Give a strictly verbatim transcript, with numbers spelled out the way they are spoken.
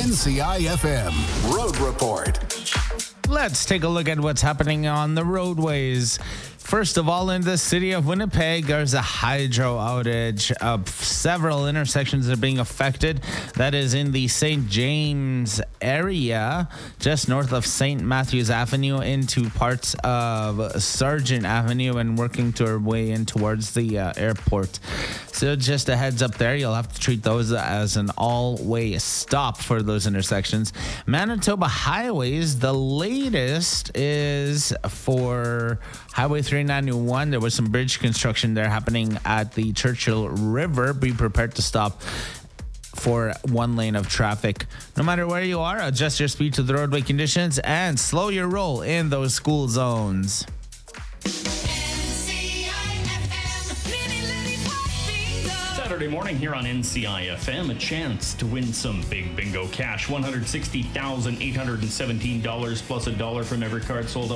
N C I F M Road Report. Let's take a look at what's happening on the roadways. First of all, in the city of Winnipeg, there's a hydro outage. Uh, several intersections are being affected. That is in the Saint James area, just north of Saint Matthews Avenue into parts of Sargent Avenue and working to our way in towards the uh, airport. So just a heads up there, you'll have to treat those as an all-way stop for those intersections. Manitoba Highways, the latest is for Highway three ninety-one. There was some bridge construction there happening at the Churchill River. Be prepared to stop for one lane of traffic. No matter where you are, adjust your speed to the roadway conditions and slow your roll in those school zones. Saturday morning here on N C I F M, a chance to win some big bingo cash. one hundred sixty thousand eight hundred seventeen dollars plus a dollar from every card sold